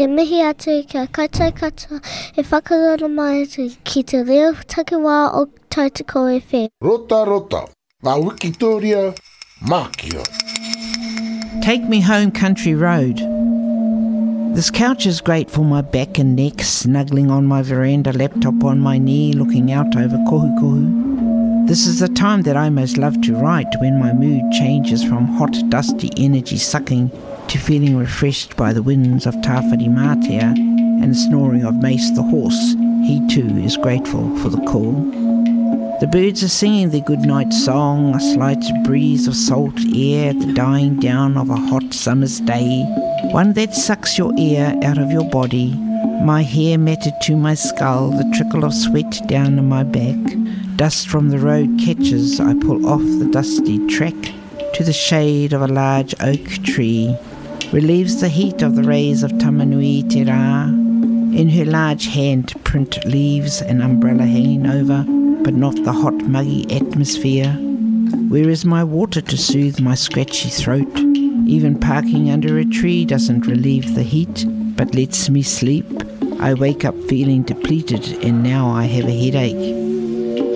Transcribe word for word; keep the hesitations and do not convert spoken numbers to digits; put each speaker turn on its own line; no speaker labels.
E mihi atu kia kata kata e whakarara mai atu ki te reo takiwā o Tautoko F M.
Rota rota, ngā wikitoria, mākia.
Take me home country road. This couch is great for my back and neck, snuggling on my veranda, laptop on my knee, looking out over Kohu Kohu. This is the time that I most love to write, when my mood changes from hot, dusty energy sucking to feeling refreshed by the winds of Tawhiri Mātea and the snoring of Mace the horse. He too is grateful for the call. The birds are singing their good-night song, a slight breeze of salt air at the dying down of a hot summer's day, one that sucks your air out of your body, my hair matted to my skull, the trickle of sweat down my back, dust from the road catches, I pull off the dusty track to the shade of a large oak tree, relieves the heat of the rays of Tamanui Te Rā. In her large hand print leaves an umbrella hanging over, but not the hot muggy atmosphere. Where is my water to soothe my scratchy throat? Even parking under a tree doesn't relieve the heat, but lets me sleep. I wake up feeling depleted, and now I have a headache.